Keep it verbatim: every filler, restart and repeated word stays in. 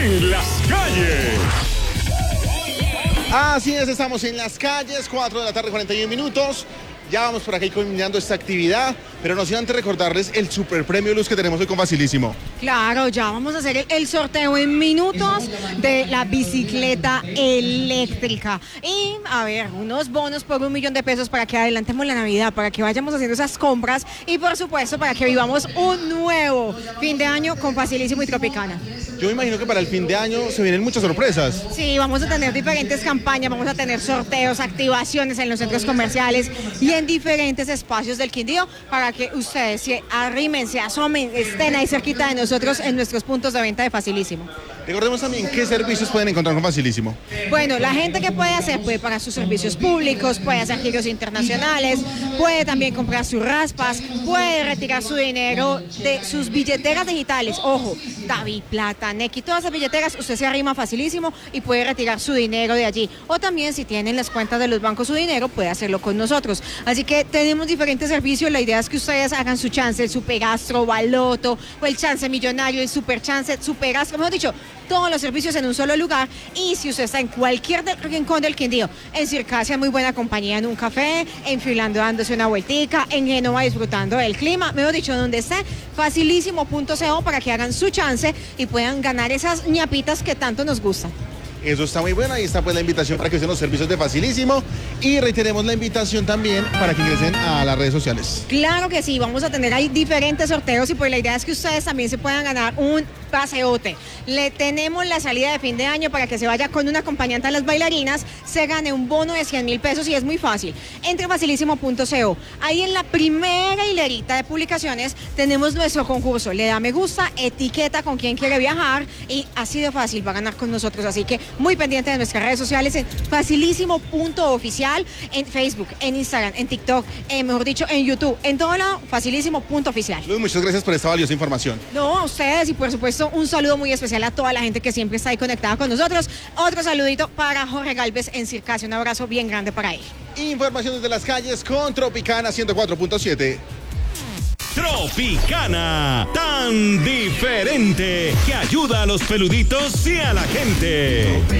en las calles. Así es, estamos en las calles, cuatro de la tarde, cuarenta y un minutos. Ya vamos por aquí culminando esta actividad, pero no sin antes recordarles el super premio Luz que tenemos hoy con Facilísimo. Claro, ya vamos a hacer el, el sorteo en minutos de la bicicleta eléctrica. Y, a ver, unos bonos por un millón de pesos para que adelantemos la Navidad, para que vayamos haciendo esas compras y, por supuesto, para que vivamos un nuevo fin de año con Facilísimo y Tropicana. Yo me imagino que para el fin de año se vienen muchas sorpresas. Sí, vamos a tener diferentes campañas, vamos a tener sorteos, activaciones en los centros comerciales y en diferentes espacios del Quindío para que ustedes se arrimen, se asomen, estén ahí cerquita de nosotros en nuestros puntos de venta de Facilísimo. Recordemos también qué servicios pueden encontrar con Facilísimo. Bueno, la gente que puede hacer, puede pagar sus servicios públicos, puede hacer giros internacionales, puede también comprar sus raspas, puede retirar su dinero de sus billeteras digitales. Ojo, David, Plata, Nequi, todas esas billeteras, usted se arrima Facilísimo y puede retirar su dinero de allí. O también, si tienen las cuentas de los bancos su dinero, puede hacerlo con nosotros. Así que tenemos diferentes servicios. La idea es que ustedes hagan su chance, el Superastro, Baloto, o el chance millonario, el Super Chance, Superastro, mejor dicho, todos los servicios en un solo lugar. Y si usted está en cualquier rincón del Quindío, en Circasia, muy buena compañía, en un café, en Filando dándose una vueltica, en Génova disfrutando del clima, mejor dicho, donde esté, facilísimo punto co para que hagan su chance y puedan ganar esas ñapitas que tanto nos gustan. Eso está muy bueno, ahí está pues la invitación para que usen los servicios de Facilísimo y reiteremos la invitación también para que ingresen a las redes sociales. Claro que sí, vamos a tener ahí diferentes sorteos y pues la idea es que ustedes también se puedan ganar un paseote. Le tenemos la salida de fin de año para que se vaya con un acompañante a las bailarinas, se gane un bono de cien mil pesos y es muy fácil. Entre facilísimo punto co. Ahí en la primera hilerita de publicaciones tenemos nuestro concurso. Le da me gusta, etiqueta con quién quiere viajar y así de fácil va a ganar con nosotros. Así que muy pendiente de nuestras redes sociales en facilísimo punto oficial, en Facebook, en Instagram, en TikTok, en, mejor dicho, en YouTube, en todo lado, facilísimo punto oficial. Luz, muchas gracias por esta valiosa información. No, a ustedes y por supuesto un saludo muy especial a toda la gente que siempre está ahí conectada con nosotros. Otro saludito para Jorge Galvez en Circasia, un abrazo bien grande para él. Información desde las calles con Tropicana ciento cuatro punto siete. Tropicana, tan diferente que ayuda a los peluditos y a la gente.